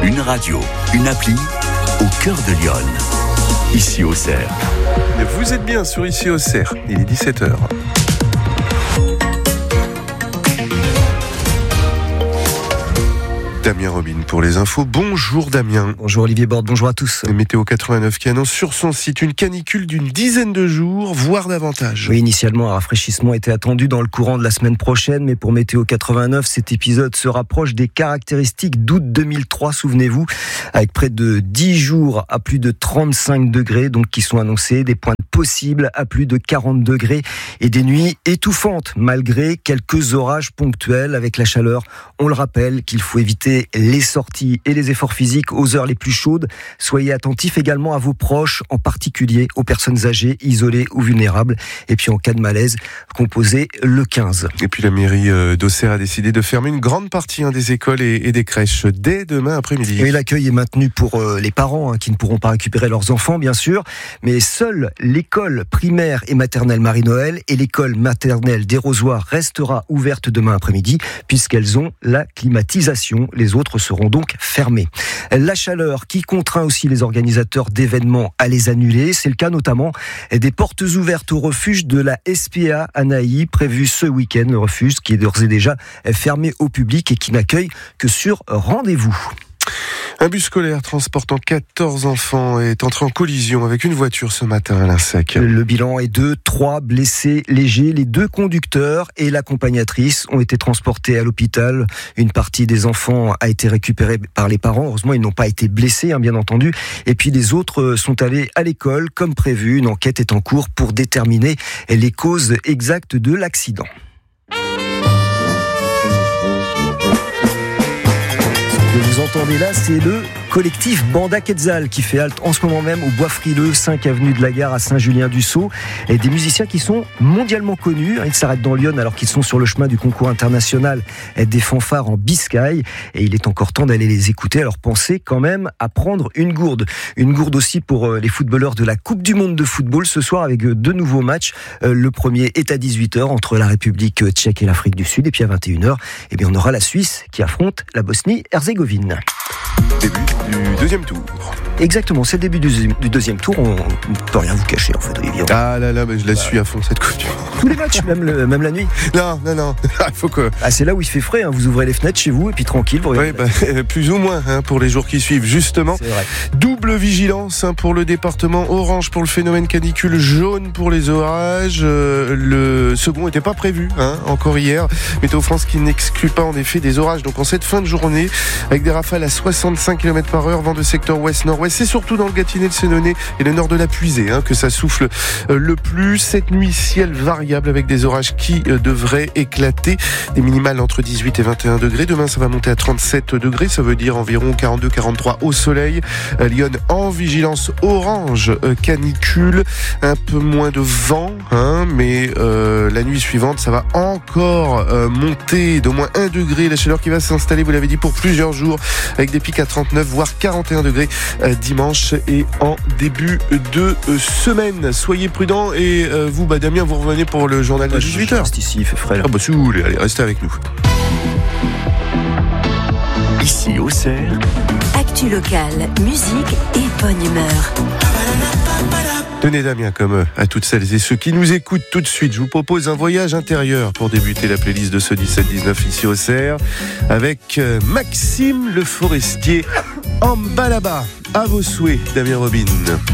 Une radio, une appli, au cœur de Lyon. Ici Auxerre. Vous êtes bien sur Ici Auxerre, il est 17h. Damien Robin pour les infos. Bonjour Damien. Bonjour Olivier Borde, bonjour à tous. Météo 89 qui annonce sur son site une canicule d'une dizaine de jours, voire davantage. Oui, initialement un rafraîchissement était attendu dans le courant de la semaine prochaine, mais pour Météo 89, cet épisode se rapproche des caractéristiques d'août 2003, souvenez-vous, avec près de 10 jours à plus de 35 degrés, donc qui sont annoncés, des pointes possibles à plus de 40 degrés et des nuits étouffantes, malgré quelques orages ponctuels avec la chaleur. On le rappelle qu'il faut éviter les sorties et les efforts physiques aux heures les plus chaudes. Soyez attentifs également à vos proches, en particulier aux personnes âgées, isolées ou vulnérables. Et puis en cas de malaise, composez le 15. Et puis la mairie d'Auxerre a décidé de fermer une grande partie des écoles et des crèches dès demain après-midi. Et l'accueil est maintenu pour les parents qui ne pourront pas récupérer leurs enfants, bien sûr. Mais seule l'école primaire et maternelle Marie-Noël et l'école maternelle des Rosoirs restera ouverte demain après-midi puisqu'elles ont la climatisation. Les autres seront donc fermés. La chaleur qui contraint aussi les organisateurs d'événements à les annuler. C'est le cas notamment des portes ouvertes au refuge de la SPA à Nailly, prévu ce week-end. Le refuge qui est d'ores et déjà fermé au public et qui n'accueille que sur rendez-vous. Un bus scolaire transportant 14 enfants est entré en collision avec une voiture ce matin à l'Insec. Le bilan est de 3 blessés légers. Les 2 conducteurs et l'accompagnatrice ont été transportés à l'hôpital. Une partie des enfants a été récupérée par les parents. Heureusement, ils n'ont pas été blessés, bien entendu. Et puis les autres sont allés à l'école comme prévu. Une enquête est en cours pour déterminer les causes exactes de l'accident. Vous entendez là, c'est le collectif Banda Quetzal qui fait halte en ce moment même au Bois Frileux, 5 avenue de la Gare à Saint-Julien-du-Sault. Et des musiciens qui sont mondialement connus. Ils s'arrêtent dans Lyon alors qu'ils sont sur le chemin du concours international des fanfares en Biscaye. Et il est encore temps d'aller les écouter. Alors pensez quand même à prendre une gourde. Une gourde aussi pour les footballeurs de la Coupe du Monde de football ce soir avec 2 nouveaux matchs. Le premier est à 18h entre la République tchèque et l'Afrique du Sud. Et puis à 21h, on aura la Suisse qui affronte la Bosnie-Herzégovine. Début du deuxième tour. Exactement, c'est le début du deuxième tour. On ne peut rien vous cacher en fait, Olivier. Ah là, mais je la suis à fond cette coupe du monde. Tous les matchs, même la nuit. Non. Il faut que. C'est là où il fait frais. Vous ouvrez les fenêtres chez vous et puis tranquille. Vous plus ou moins pour les jours qui suivent. Justement, c'est vrai. Double vigilance pour le département, orange pour le phénomène canicule, jaune pour les orages. Le second n'était pas prévu encore hier. Météo France qui n'exclut pas en effet des orages. Donc en cette fin de journée, avec des rafales à 65 km/h, vent de secteur ouest-nord-ouest. C'est surtout dans le Gâtinais, le Sénonais et le nord de la Puisée que ça souffle le plus. Cette nuit, ciel variable avec des orages qui devraient éclater. Des minimales entre 18 et 21 degrés. Demain, ça va monter à 37 degrés. Ça veut dire environ 42-43 au soleil. Lyon en vigilance orange canicule. Un peu moins de vent, mais la nuit suivante, ça va encore monter d'au moins 1 degré. La chaleur qui va s'installer, vous l'avez dit, pour plusieurs jours avec des pics à 39 voire 41 degrés dimanche et en début de semaine. Soyez prudents et vous, Damien, vous revenez pour le journal de 18h. Je reste ici, il fait frais là. Si vous voulez, allez, restez avec nous. Ici Auxerre. Actu locale, musique et bonne humeur. Tenez Damien, comme à toutes celles et ceux qui nous écoutent tout de suite, je vous propose un voyage intérieur pour débuter la playlist de ce 17-19 ici au Auxerre avec Maxime Le Forestier en Balaba. À vos souhaits, Damien Robin.